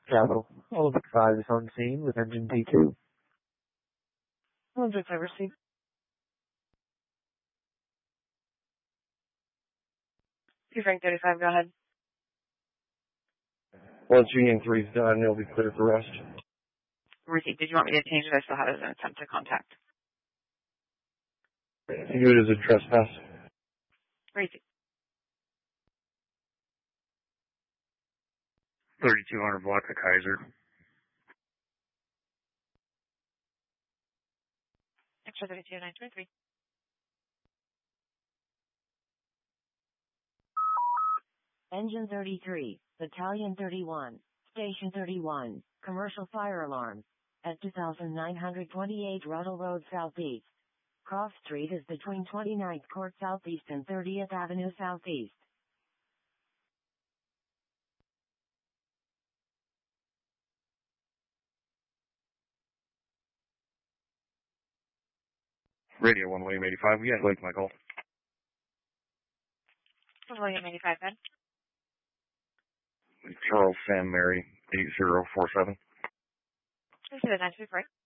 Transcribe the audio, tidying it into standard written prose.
Capital. All of the 5 is on scene with engine D2. Object I received. Frank 35, go ahead. Once Union 3's done, it'll be clear for rest. Received. Did you want me to change it? I still have it as an attempt to contact. You do it as a trespass. Received. 3200 block of Kaiser. Extra 32, 923. Engine 33, Battalion 31, Station 31, Commercial Fire Alarms, at 2928 Ruddle Road Southeast. Cross Street is between 29th Court Southeast and 30th Avenue Southeast. Radio 1 William 85, we have Lake Michael. 1 William 85, Ben. Charles Sam Mary 8047. This is 923.